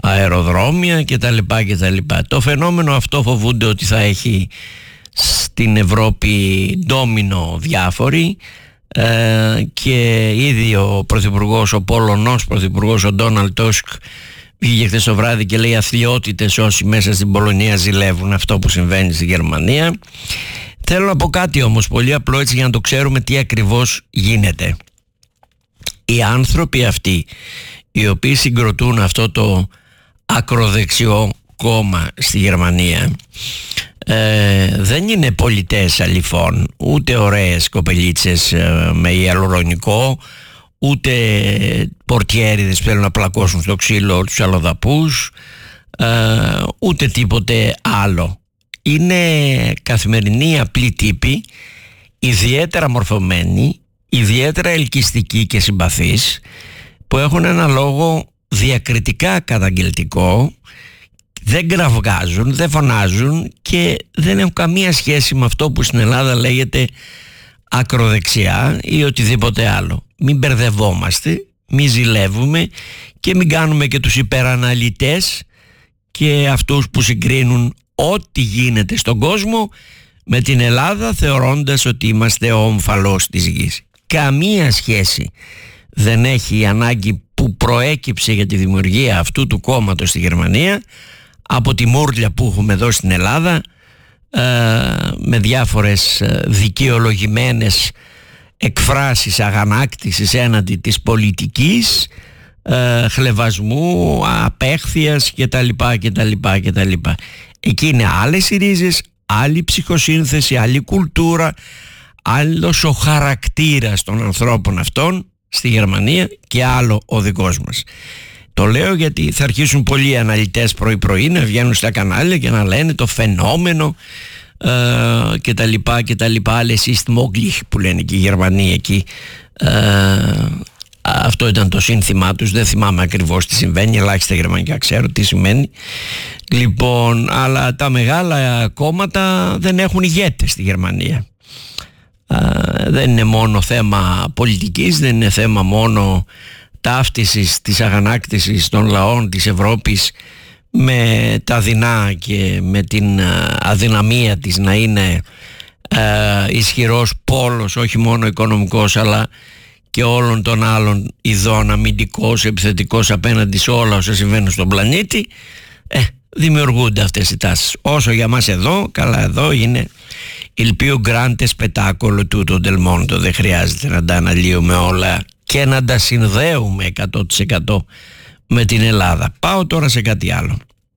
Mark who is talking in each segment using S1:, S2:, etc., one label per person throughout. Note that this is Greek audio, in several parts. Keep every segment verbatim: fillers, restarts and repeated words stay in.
S1: αεροδρόμια κτλ. κτλ. Το φαινόμενο αυτό φοβούνται ότι θα έχει στην Ευρώπη ντόμινο διάφοροι, ε, και ήδη ο πρωθυπουργός, ο Πολωνός πρωθυπουργός, ο Ντόναλντ Τούσκ, βγήκε χθες το βράδυ και λέει αθλιότητες όσοι μέσα στην Πολωνία ζηλεύουν αυτό που συμβαίνει στη Γερμανία. Θέλω να πω κάτι όμως πολύ απλό, έτσι, για να το ξέρουμε τι ακριβώς γίνεται. Οι άνθρωποι αυτοί οι οποίοι συγκροτούν αυτό το ακροδεξιό κόμμα στη Γερμανία ε, δεν είναι πολιτές αληθών, ούτε ωραίες κοπελίτσες ε, με ιαλουρονικό, ούτε πορτιέριδες που θέλουν να πλακώσουν στο ξύλο τους αλλοδαπούς, ε, ούτε τίποτε άλλο. Είναι καθημερινοί απλοί τύποι, ιδιαίτερα μορφωμένοι, ιδιαίτερα ελκυστικοί και συμπαθείς, που έχουν ένα λόγο διακριτικά καταγγελτικό, δεν κραυγάζουν, δεν φωνάζουν και δεν έχουν καμία σχέση με αυτό που στην Ελλάδα λέγεται ακροδεξιά ή οτιδήποτε άλλο. Μην μπερδευόμαστε, μην ζηλεύουμε και μην κάνουμε και τους υπεραναλυτές και αυτούς που συγκρίνουν ό,τι γίνεται στον κόσμο με την Ελλάδα, θεωρώντας ότι είμαστε ο όμφαλος της γης. Καμία σχέση δεν έχει η ανάγκη που προέκυψε για τη δημιουργία αυτού του κόμματος στη Γερμανία από τη μούρλια που έχουμε εδώ στην Ελλάδα, ε, με διάφορες δικαιολογημένες εκφράσεις αγανάκτησης έναντι της πολιτικής, ε, χλευασμού, απέχθειας κτλ. κτλ, κτλ. Εκεί είναι άλλες οι ρίζες, άλλη ψυχοσύνθεση, άλλη κουλτούρα, άλλος ο χαρακτήρας των ανθρώπων αυτών στη Γερμανία και άλλο ο δικός μας. Το λέω γιατί θα αρχίσουν πολλοί αναλυτές πρωί-πρωί να βγαίνουν στα κανάλια και να λένε το φαινόμενο ε, και τα λοιπά και τα λοιπά, alles ist möglich που λένε και οι Γερμανοί εκεί. Ε, αυτό ήταν το σύνθημά τους, δεν θυμάμαι ακριβώς τι συμβαίνει, ελάχιστα γερμανικά ξέρω τι σημαίνει. Λοιπόν, αλλά τα μεγάλα κόμματα δεν έχουν ηγέτες στη Γερμανία. Ε, δεν είναι μόνο θέμα πολιτικής, δεν είναι θέμα μόνο ταύτισης της αγανάκτησης των λαών της Ευρώπης με τα δεινά και με την αδυναμία της να είναι ε, ισχυρός πόλος, όχι μόνο οικονομικός αλλά και όλων των άλλων ειδών, αμυντικός, επιθετικός απέναντι σε όλα όσα συμβαίνουν στον πλανήτη. ε, δημιουργούνται αυτές οι τάσεις. Όσο για μας εδώ, καλά, εδώ είναι il più grande spettacolo tutto del mondo, δεν χρειάζεται να τα αναλύουμε όλα και να τα συνδέουμε εκατό τοις εκατό με την Ελλάδα. Πάω τώρα σε κάτι άλλο.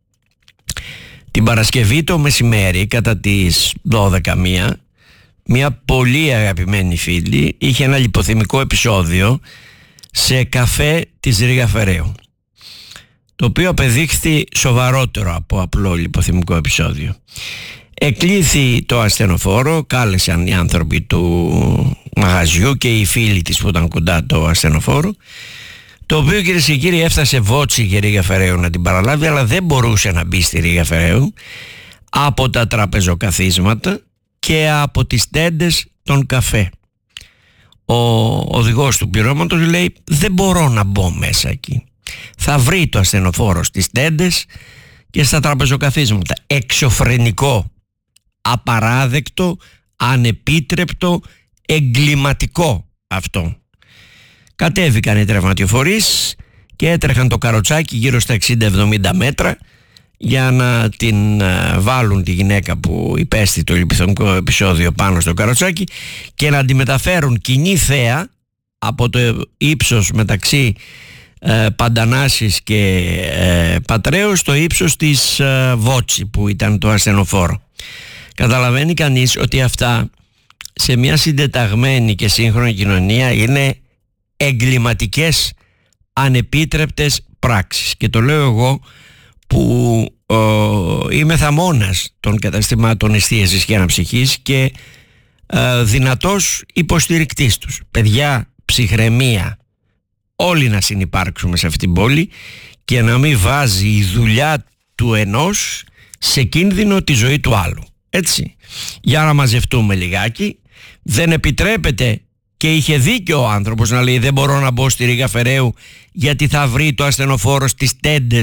S1: Την Παρασκευή το μεσημέρι κατά τις δώδεκα μία, μια πολύ αγαπημένη φίλη είχε ένα λιποθυμικό επεισόδιο σε καφέ της Ρήγα Φεραίου, το οποίο απεδείχθη σοβαρότερο από απλό λιποθυμικό επεισόδιο. Εκλήθη το ασθενοφόρο, κάλεσαν οι άνθρωποι του μαγαζιού και οι φίλοι της που ήταν κοντά το ασθενοφόρο, το οποίο, κυρίες και κύριοι, έφτασε βότσι και Ρήγα Φεραίου να την παραλάβει, αλλά δεν μπορούσε να μπει στη Ρήγα Φεραίου από τα τραπεζοκαθίσματα και από τις τέντες των καφέ. Ο οδηγός του πληρώματος λέει δεν μπορώ να μπω μέσα εκεί. Θα βρει το ασθενοφόρο στις τέντες και στα τραπεζοκαθίσματα. Εξωφρενικό, απαράδεκτο, ανεπίτρεπτο, εγκληματικό αυτό. Κατέβηκαν οι τραυματιοφορείς και έτρεχαν το καροτσάκι γύρω στα εξήντα εβδομήντα μέτρα για να την βάλουν τη γυναίκα που υπέστη το λιποθυμικό επεισόδιο πάνω στο καροτσάκι και να τη μεταφέρουν κοινή θέα από το ύψος μεταξύ ε, Παντανάσης και ε, Πατρέου στο ύψος της ε, Βότσι που ήταν το ασθενοφόρο. Καταλαβαίνει κανείς ότι αυτά σε μια συντεταγμένη και σύγχρονη κοινωνία είναι εγκληματικές, ανεπίτρεπτες πράξεις. Και το λέω εγώ που ε, είμαι θαμώνας των καταστημάτων εστίασης και αναψυχής και ε, δυνατός υποστηρικτής τους. Παιδιά, ψυχραιμία, όλοι να συνυπάρξουμε σε αυτήν την πόλη και να μην βάζει η δουλειά του ενός σε κίνδυνο τη ζωή του άλλου. Έτσι, για να μαζευτούμε λιγάκι. Δεν επιτρέπεται, και είχε δίκιο ο άνθρωπος να λέει δεν μπορώ να μπω στη Ρήγα Φεραίου γιατί θα βρει το ασθενοφόρο στις τέντες